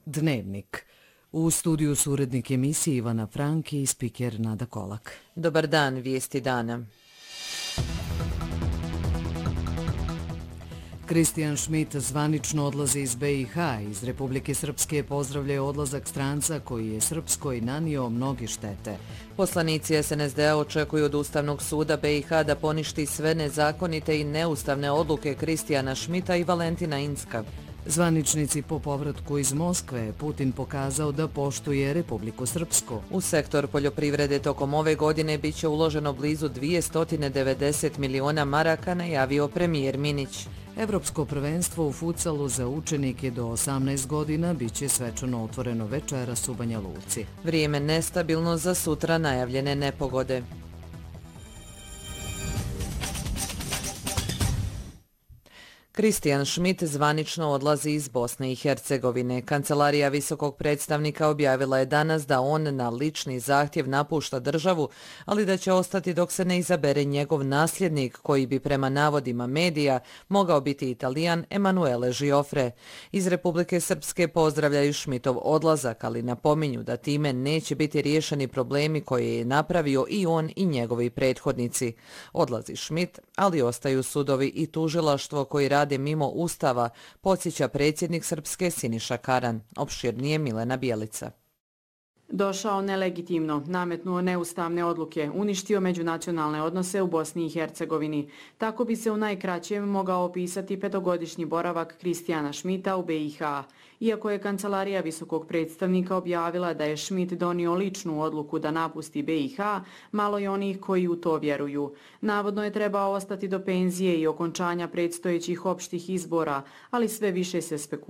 Dnevnik. U studiju su urednik emisije Ivana Franki i spiker Nada Kolak. Dobar dan, vijesti dana. Kristijan Šmit zvanično odlazi iz BiH. Iz Republike Srpske pozdravlja odlazak stranca koji je Srpskoj nanio mnoge štete. Poslanici SNSD-a očekuju od Ustavnog suda BiH da poništi sve nezakonite i neustavne odluke Kristijana Šmita i Valentina Incka. Zvaničnici po povratku iz Moskve Putin pokazao da poštuje Republiku Srpsku. U sektor poljoprivrede tokom ove godine bit će uloženo blizu 290 miliona maraka, najavio premijer Minić. Evropsko prvenstvo u futsalu za učenike do 18 godina bit će svečano otvoreno večeras u Banja Luci. Vrijeme nestabilno za sutra najavljene nepogode. Kristijan Šmit zvanično odlazi iz Bosne i Hercegovine. Kancelarija visokog predstavnika objavila je danas da on na lični zahtjev napušta državu, ali da će ostati dok se ne izabere njegov nasljednik, koji bi prema navodima medija mogao biti Italijan Emanuele Giofre. Iz Republike Srpske pozdravljaju Šmitov odlazak, ali napominju da time neće biti riješeni problemi koje je napravio i on i njegovi prethodnici. Odlazi Šmit, ali ostaju sudovi i tužilaštvo koji rade mimo Ustava, podsjeća predsjednik Srpske Siniša Karan. Opširnije Milena Bjelica. Došao nelegitimno, nametnuo neustavne odluke, uništio međunacionalne odnose u Bosni i Hercegovini. Tako bi se u najkraćem mogao opisati petogodišnji boravak Kristijana Šmita u BiH. Iako je Kancelarija visokog predstavnika objavila da je Šmit donio ličnu odluku da napusti BiH, malo je onih koji u to vjeruju. Navodno je trebao ostati do penzije i okončanja predstojećih opštih izbora, ali sve više se spekulira